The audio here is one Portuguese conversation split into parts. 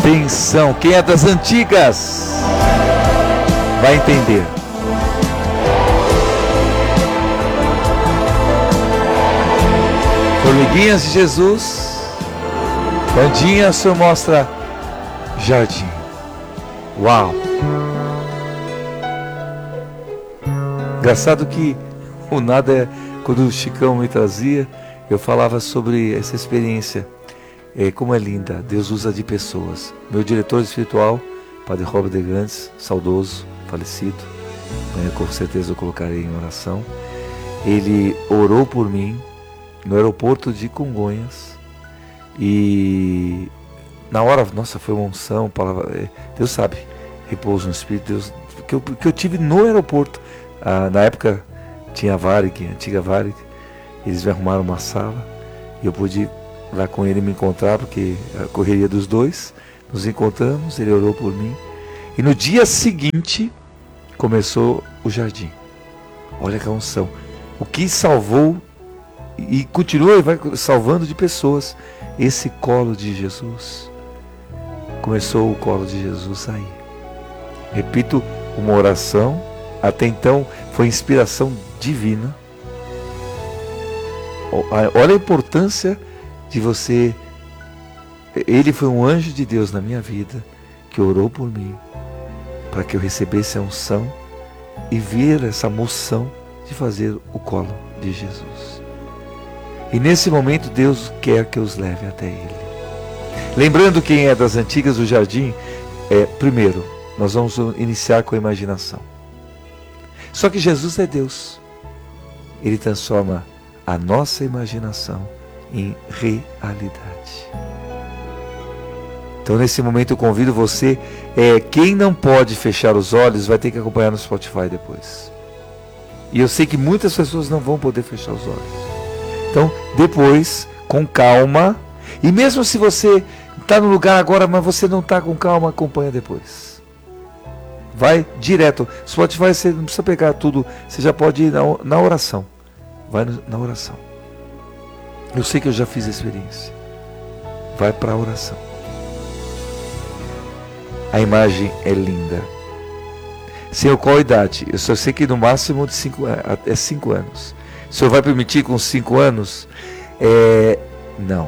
Atenção, quem é das antigas vai entender. Formiguinhas de Jesus. Bandinha, o senhor mostra jardim. Uau! Engraçado que o nada é... Quando o Chicão me trazia, eu falava sobre essa experiência. Como é linda, Deus usa de pessoas. Meu diretor espiritual, Padre Robert de Grandes, saudoso, falecido, com certeza eu colocarei em oração. Ele orou por mim no aeroporto de Congonhas. E na hora, nossa, foi uma unção, palavra, Deus sabe, repouso no Espírito, Deus, que eu tive no aeroporto. Na época tinha a Varig, a antiga Varig, eles me arrumaram uma sala e eu pude lá com ele me encontrar, porque a correria dos dois, nos encontramos, ele orou por mim. E no dia seguinte começou o jardim. Olha que unção. O que salvou e continua e vai salvando de pessoas, esse colo de Jesus. Começou o colo de Jesus aí. Repito, uma oração, até então foi inspiração divina. Olha a importância de você. Ele foi um anjo de Deus na minha vida, que orou por mim, para que eu recebesse a unção e ver essa moção de fazer o colo de Jesus. E nesse momento Deus quer que eu os leve até Ele. Lembrando quem é das antigas do jardim, primeiro, nós vamos iniciar com a imaginação. Só que Jesus é Deus. Ele transforma a nossa imaginação em realidade. Então nesse momento eu convido você, quem não pode fechar os olhos vai ter que acompanhar no Spotify depois. E eu sei que muitas pessoas não vão poder fechar os olhos. Então depois, com calma, e mesmo se você está no lugar agora, mas você não está com calma, acompanha depois. Vai direto. Spotify você não precisa pegar tudo, você já pode ir na oração. Vai na oração. Eu sei que eu já fiz a experiência. Vai para a oração. A imagem é linda. Senhor, qual a idade? Eu só sei que no máximo de 5 anos. O Senhor vai permitir com 5 anos? Não.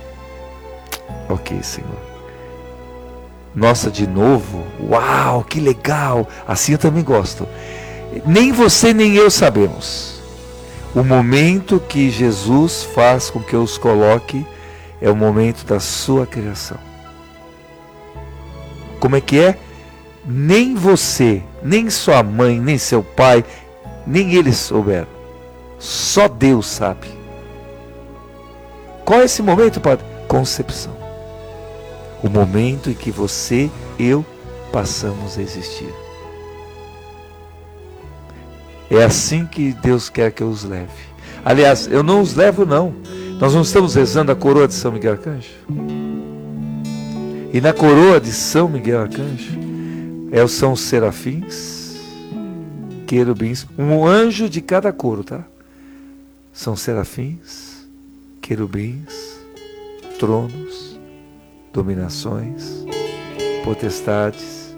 Ok, Senhor. Nossa, de novo? Uau, que legal! Assim eu também gosto. Nem você nem eu sabemos. O momento que Jesus faz com que eu os coloque é o momento da sua criação. Como é que é? Nem você, nem sua mãe, nem seu pai, nem eles souberam. Só Deus sabe. Qual é esse momento, Padre? Concepção. O momento em que você, eu, passamos a existir. É assim que Deus quer que eu os leve. Aliás, eu não os levo não. Nós não estamos rezando a coroa de São Miguel Arcanjo? E na coroa de São Miguel Arcanjo, são os serafins, querubins, um anjo de cada coro, tá? São serafins, querubins, tronos, dominações, potestades,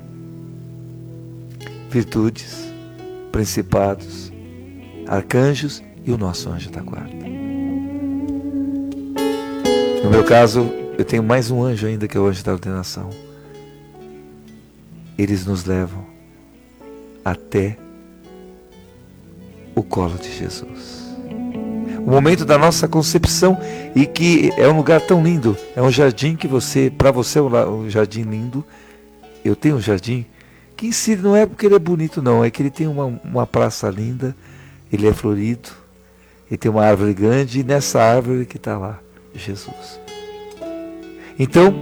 virtudes, principados, arcanjos e o nosso anjo da guarda. No meu caso, eu tenho mais um anjo ainda, que é o anjo da ordenação. Eles nos levam até o colo de Jesus. O momento da nossa concepção, e que é um lugar tão lindo, é um jardim que para você é um jardim lindo. Eu tenho um jardim que em si não é porque ele é bonito não, é que ele tem uma praça linda, ele é florido, ele tem uma árvore grande, e nessa árvore que está lá, Jesus. Então,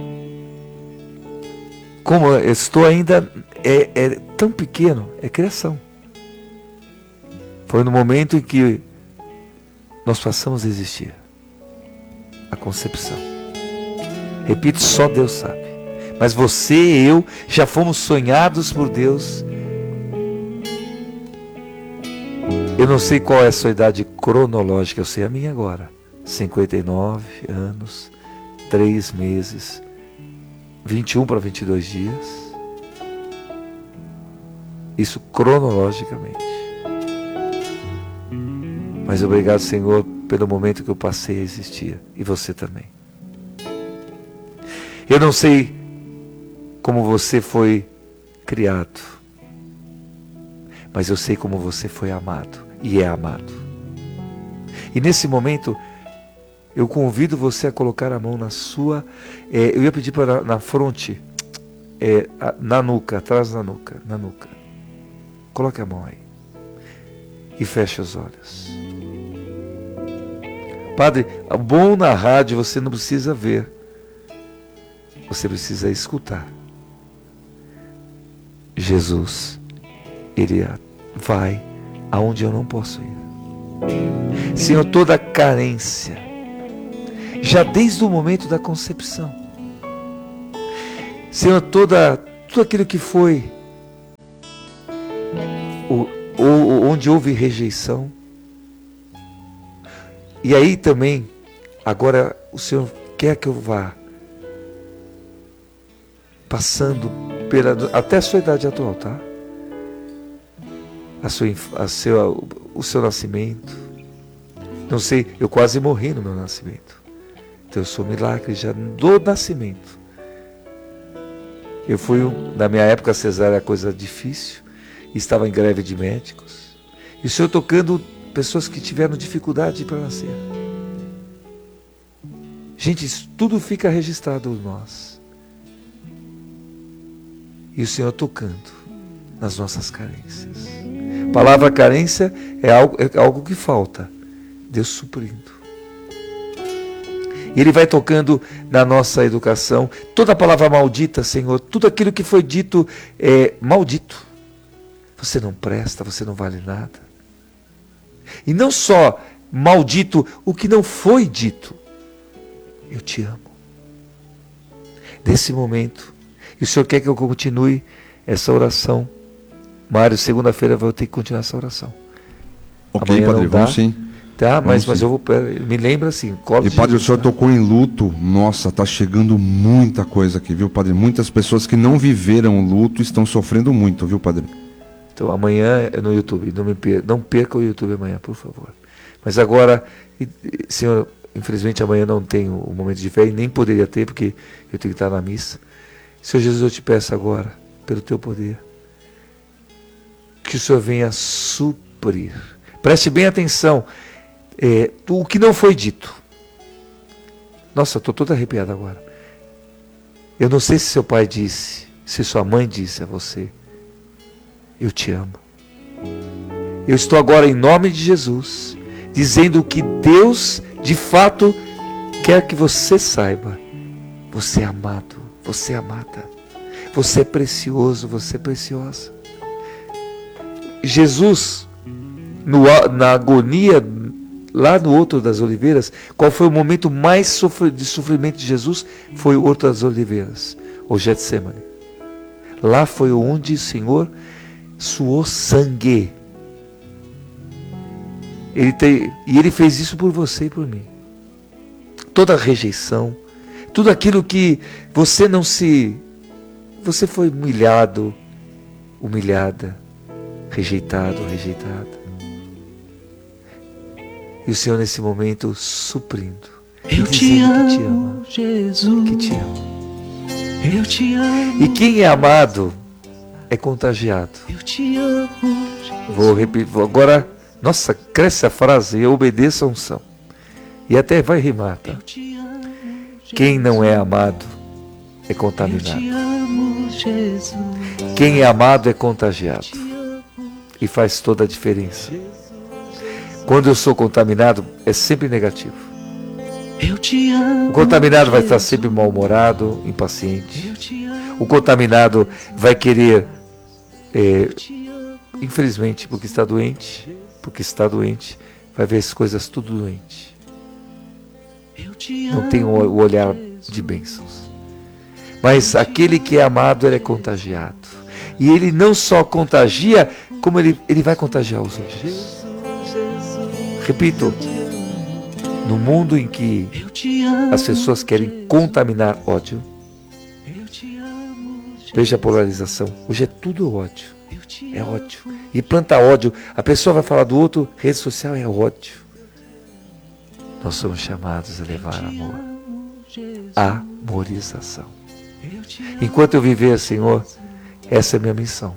como eu estou ainda, é tão pequeno, é criação. Foi no momento em que nós passamos a existir. A concepção. Repito, só Deus sabe. Mas você e eu já fomos sonhados por Deus. Eu não sei qual é a sua idade cronológica, eu sei a minha agora. 59 anos, 3 meses 21 para 22 dias. Isso cronologicamente. Mas obrigado, Senhor, pelo momento que eu passei a existir. E você também. Eu não sei como você foi criado, mas eu sei como você foi amado e é amado. E nesse momento, eu convido você a colocar a mão na sua... eu ia pedir para na fronte, na nuca, atrás da nuca, na nuca. Coloque a mão aí. E feche os olhos. Padre, bom na rádio você não precisa ver. Você precisa escutar. Jesus, Ele vai aonde eu não posso ir. Senhor, toda carência, já desde o momento da concepção. Senhor, tudo aquilo que foi onde houve rejeição. E aí também, agora o Senhor quer que eu vá passando até a sua idade atual, tá? O seu nascimento. Não sei, eu quase morri no meu nascimento. Então eu sou milagre já do nascimento. Eu fui, na minha época, cesárea coisa difícil. Estava em greve de médicos. E o Senhor tocando pessoas que tiveram dificuldade para nascer. Gente, isso tudo fica registrado em nós. E o Senhor tocando nas nossas carências. A palavra carência é algo que falta. Deus suprindo. E Ele vai tocando na nossa educação. Toda palavra maldita, Senhor, tudo aquilo que foi dito é maldito. Você não presta, você não vale nada. E não só maldito o que não foi dito. Eu te amo. Nesse momento, e o Senhor quer que eu continue essa oração. Mário, segunda-feira eu vou ter que continuar essa oração. Ok, amanhã Padre, não dá, vamos sim. Tá, mas sim. Eu vou... Me lembra assim. E Padre, o senhor tocou em luto. Nossa, tá chegando muita coisa aqui, viu, Padre? Muitas pessoas que não viveram o luto estão sofrendo muito, viu, Padre? Então amanhã é no YouTube. Não perca o YouTube amanhã, por favor. Mas agora, Senhor, infelizmente amanhã não tenho o momento de fé e nem poderia ter, porque eu tenho que estar na missa. Senhor Jesus, eu te peço agora, pelo teu poder, que o Senhor venha suprir. Preste bem atenção. O que não foi dito. Nossa, eu estou todo arrepiado agora. Eu não sei se seu pai disse, se sua mãe disse a você, eu te amo. Eu estou agora em nome de Jesus, dizendo que Deus, de fato, quer que você saiba. Você é amado, você é amada. Você é precioso, você é preciosa. Jesus, na agonia, lá no Horto das Oliveiras, qual foi o momento mais de sofrimento de Jesus? Foi o Horto das Oliveiras, ou Getsemane. Lá foi onde o Senhor suou sangue. E Ele fez isso por você e por mim. Toda a rejeição, tudo aquilo que você você foi humilhado, humilhada, rejeitado, rejeitada. E o Senhor nesse momento suprindo. Eu te amo, Jesus. Que te ama. Eu te amo. E quem é amado é contagiado. Eu te amo, Jesus. Vou repetir. Agora, nossa, cresce a frase e obedeça a unção. E até vai rimar, tá? Eu te amo, Jesus. Quem não é amado é Eu contaminado. te amo, Jesus. Quem é amado é contagiado. Eu te amo. E faz toda a diferença. Quando eu sou contaminado, é sempre negativo. Eu te amo. O contaminado vai estar Jesus. sempre mal-humorado, impaciente. Eu te amo. O contaminado vai querer, Eu te amo. infelizmente, porque está doente, vai ver as coisas tudo doente. Eu te amo. Não tem o olhar de bênçãos. Mas aquele que é amado, ele é contagiado. E ele não só contagia, como ele vai contagiar os outros. Repito, no mundo em que Eu te amo. as pessoas querem contaminar ódio, Veja a polarização. Hoje é tudo ódio. É ódio. E planta ódio. A pessoa vai falar do outro, rede social é ódio. Nós somos chamados a levar amor. Amorização. Enquanto eu viver, Senhor, essa é a minha missão.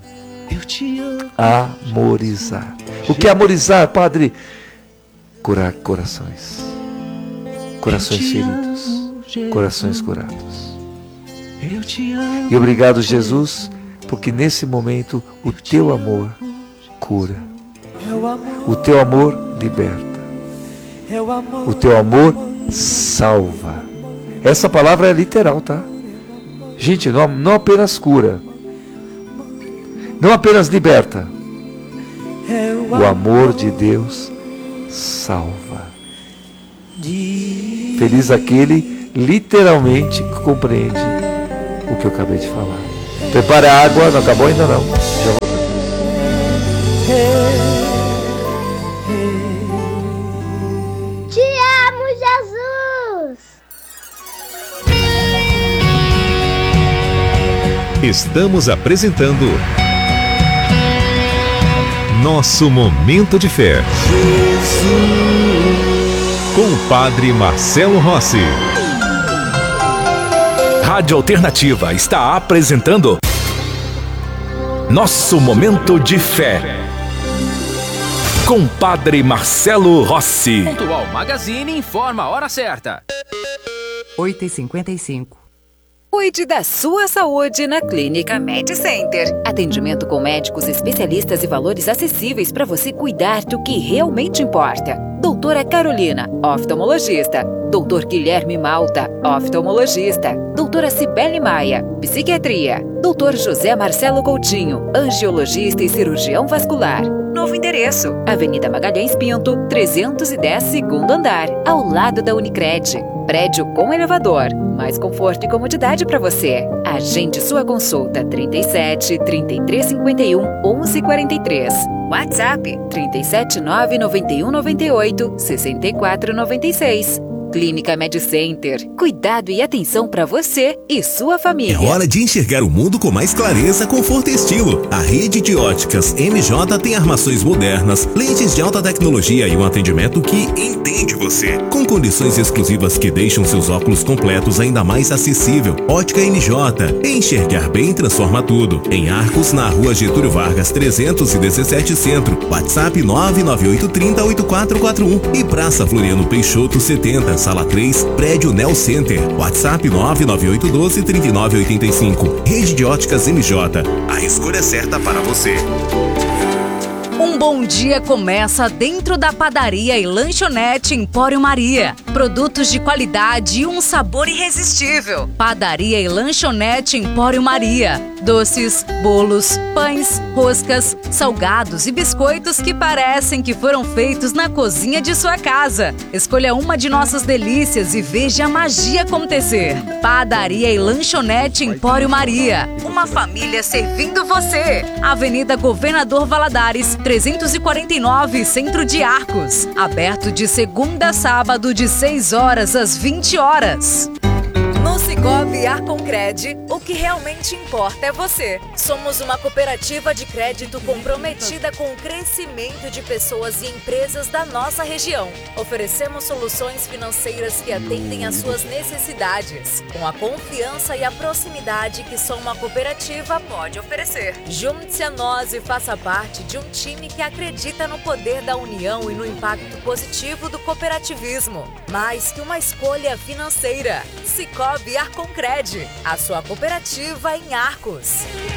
Amorizar. O que é amorizar, Padre? Curar corações. Corações feridos. Corações curados. E obrigado, Jesus, porque nesse momento o teu amor cura. O teu amor liberta. O teu amor salva. Essa palavra é literal, tá? Gente, não apenas cura. Não apenas liberta. O amor de Deus salva. Feliz aquele, literalmente, que compreende o que eu acabei de falar. Prepare a água, não acabou ainda não. Já volto. Te amo, Jesus! Estamos apresentando Nosso Momento de Fé. Com o Padre Marcelo Rossi. Rádio Alternativa está apresentando Nosso Momento de Fé. Com Padre Marcelo Rossi. Pontual Magazine informa a hora certa. 8h55. Cuide da sua saúde na Clínica Med Center. Atendimento com médicos especialistas e valores acessíveis para você cuidar do que realmente importa. Doutora Carolina, oftalmologista. Doutor Guilherme Malta, oftalmologista. Doutora Cibele Maia, psiquiatria. Doutor José Marcelo Coutinho, angiologista e cirurgião vascular. Novo endereço, Avenida Magalhães Pinto, 310, segundo andar, ao lado da Unicred. Prédio com elevador. Mais conforto e comodidade para você. Agende sua consulta 37 33 51 11 43. WhatsApp 379 91 98 64 96. Clínica Med Center. Cuidado e atenção para você e sua família. É hora de enxergar o mundo com mais clareza, conforto e estilo. A rede de óticas MJ tem armações modernas, lentes de alta tecnologia e um atendimento que entende você. Com condições exclusivas que deixam seus óculos completos ainda mais acessível. Ótica MJ. Enxergar bem transforma tudo. Em Arcos, na Rua Getúlio Vargas 317 Centro. WhatsApp 998308441 e Praça Floriano Peixoto 70. Sala 3, Prédio Nel Center. WhatsApp 99812-3985. Rede de Óticas MJ. A escolha certa para você. Um bom dia começa dentro da padaria e lanchonete Empório Maria. Produtos de qualidade e um sabor irresistível. Padaria e lanchonete Empório Maria. Doces, bolos, pães, roscas, salgados e biscoitos que parecem que foram feitos na cozinha de sua casa. Escolha uma de nossas delícias e veja a magia acontecer. Padaria e lanchonete Empório Maria. Uma família servindo você. Avenida Governador Valadares, 349, Centro de Arcos. Aberto de segunda a sábado, de 6 horas às 20 horas. No Sicoob Arconcred, o que realmente importa é você. Somos uma cooperativa de crédito comprometida com o crescimento de pessoas e empresas da nossa região. Oferecemos soluções financeiras que atendem às suas necessidades, com a confiança e a proximidade que só uma cooperativa pode oferecer. Junte-se a nós e faça parte de um time que acredita no poder da união e no impacto positivo do cooperativismo. Mais que uma escolha financeira. Sicoob Arconcred, a sua cooperativa em Arcos.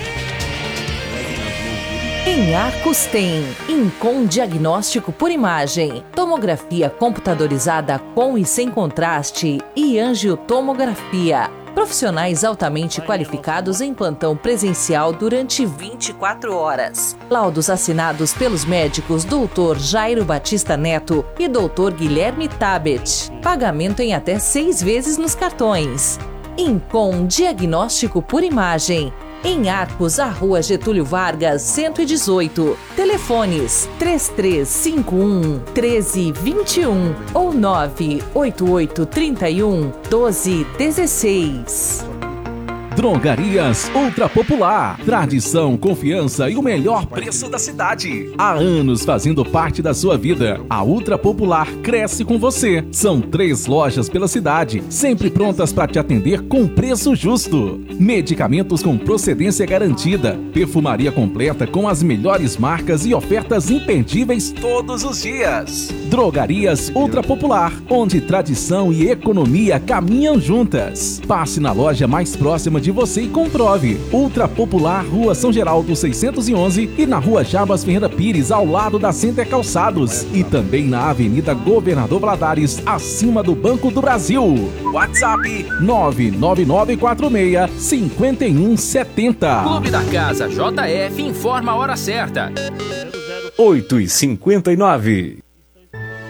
Em Arcos tem Incom Diagnóstico por Imagem, tomografia computadorizada com e sem contraste e angiotomografia. Profissionais altamente qualificados em plantão presencial durante 24 horas. Laudos assinados pelos médicos Dr. Jairo Batista Neto e Dr. Guilherme Tabet. Pagamento em até 6 vezes nos cartões. Incom Diagnóstico por Imagem. Em Arcos, a Rua Getúlio Vargas, 118. Telefones 3351-1321 ou 98831-1216. Drogarias Ultra Popular. Tradição, confiança e o melhor preço da cidade. Há anos fazendo parte da sua vida. A Ultra Popular cresce com você. São 3 lojas pela cidade, sempre prontas para te atender com preço justo. Medicamentos com procedência garantida. Perfumaria completa com as melhores marcas e ofertas imperdíveis todos os dias. Drogarias Ultra Popular, onde tradição e economia caminham juntas. Passe na loja mais próxima de você e comprove. Ultra Popular, Rua São Geraldo 611 e na Rua Jabas Ferreira Pires, ao lado da Center Calçados. E também na Avenida Governador Valadares, acima do Banco do Brasil. WhatsApp 99946-5170. Clube da Casa JF informa a hora certa. 8h59.